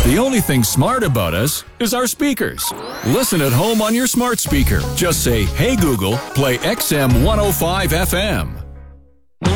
The only thing smart about us is our speakers. Listen at home on your smart speaker. Just say, "Hey Google, play XM 105 FM."